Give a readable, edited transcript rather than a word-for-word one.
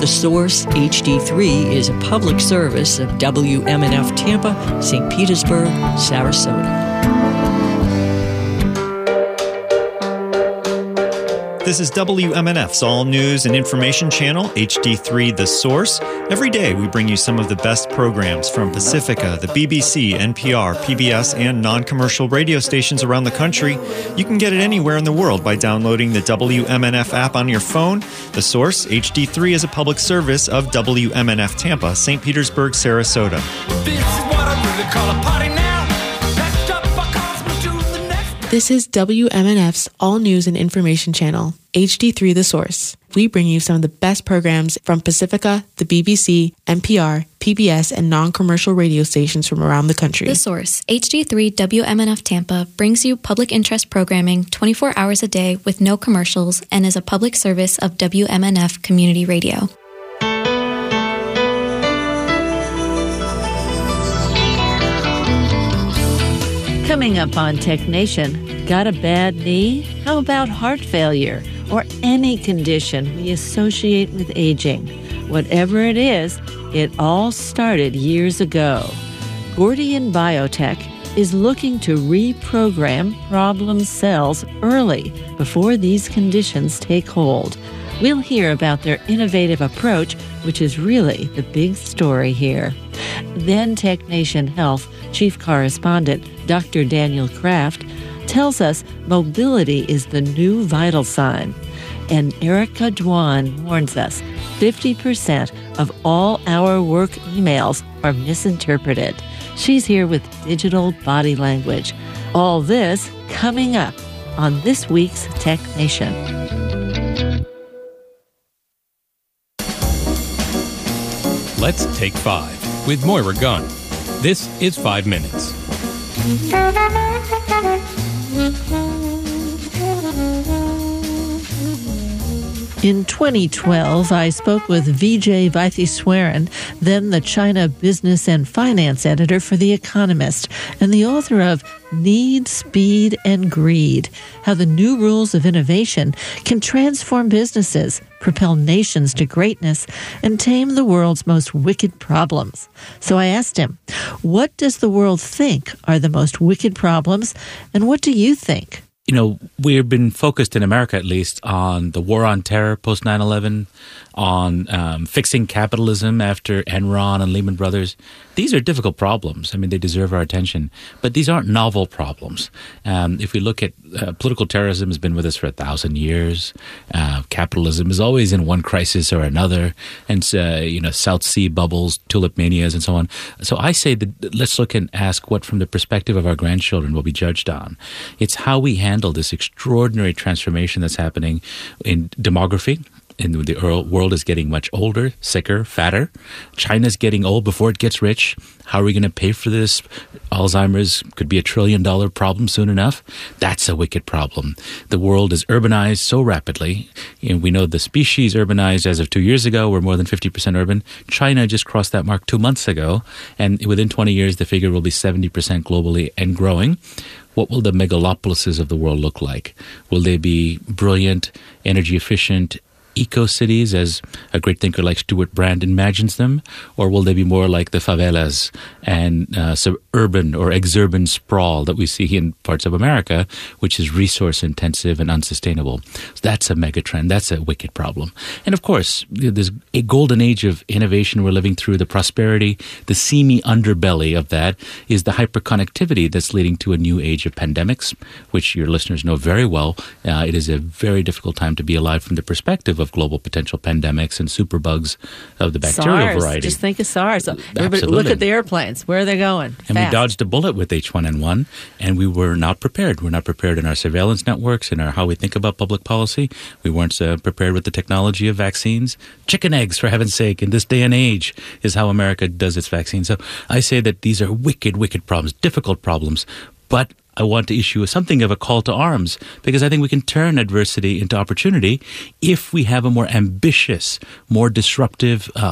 The Source HD3 is a public service of WMNF Tampa, St. Petersburg, Sarasota. This is WMNF's All News and Information Channel, HD3 The Source. Every day we bring you some of the best programs from Pacifica, the BBC, NPR, PBS, and non-commercial radio stations around the country. You can get it anywhere in the world by downloading the WMNF app on your phone. The Source HD3 is a public service of WMNF Tampa, St. Petersburg, Sarasota. This is what I really call a party now. This is WMNF's All News and Information Channel, HD3 The Source. We bring you some of the best programs from Pacifica, the BBC, NPR, PBS, and non-commercial radio stations from around the country. The Source, HD3 WMNF Tampa, brings you public interest programming 24 hours a day with no commercials and is a public service of WMNF Community Radio. Coming up on Tech Nation, got a bad knee? How about heart failure or any condition we associate with aging? Whatever it is, it all started years ago. Gordian Biotech is looking to reprogram problem cells early before these conditions take hold. We'll hear about their innovative approach, which is really the big story here. Then Tech Nation Health Chief Correspondent Dr. Daniel Kraft tells us mobility is the new vital sign. And Erica Dwan warns us 50% of all our work emails are misinterpreted. She's here with digital body language. All this coming up on this week's Tech Nation. Let's Take 5 with Moira Gunn. This is 5 Minutes. In 2012, I spoke with Vijay Vaitheswaran, then the China business and finance editor for The Economist, and the author of Need, Speed, and Greed, How the New Rules of Innovation Can Transform Businesses, Propel Nations to Greatness, and Tame the World's Most Wicked Problems. So I asked him, what does the world think are the most wicked problems, and what do you think? You know, we've been focused in America, at least, on the war on terror post 9/11, on fixing capitalism after Enron and Lehman Brothers. These are difficult problems. I mean, they deserve our attention. But these aren't novel problems. If we look at political terrorism has been with us for 1,000 years. Capitalism is always in one crisis or another. And, South Sea bubbles, tulip manias, and so on. So I say that let's look and ask what, from the perspective of our grandchildren, will be judged on. It's how we handle this extraordinary transformation that's happening in demography. And the world is getting much older, sicker, fatter. China's getting old before it gets rich. How are we going to pay for this? Alzheimer's could be $1 trillion problem soon enough. That's a wicked problem. The world is urbanized so rapidly. We know the species urbanized as of 2 years ago. We're more than 50% urban. China just crossed that mark 2 months ago. And within 20 years, the figure will be 70% globally and growing. What will the megalopolises of the world look like? Will they be brilliant, energy efficient, eco-cities, as a great thinker like Stuart Brand imagines them, or will they be more like the favelas and suburban or exurban sprawl that we see in parts of America, which is resource-intensive and unsustainable? So that's a megatrend. That's a wicked problem. And of course, there's a golden age of innovation we're living through, the prosperity, the seamy underbelly of that is the hyperconnectivity that's leading to a new age of pandemics, which your listeners know very well. It is a very difficult time to be alive from the perspective of global potential pandemics and superbugs of the bacterial SARS. variety. Just think of SARS. Absolutely. Look at the airplanes. Where are they going? And Fast. we dodged a bullet with H1N1, and we were not prepared. We're not prepared in our surveillance networks and how we think about public policy. We weren't prepared with the technology of vaccines. Chicken eggs, for heaven's sake, in this day and age is how America does its vaccine. So I say that these are wicked, wicked problems, difficult problems, but I want to issue something of a call to arms, because I think we can turn adversity into opportunity if we have a more ambitious, more disruptive,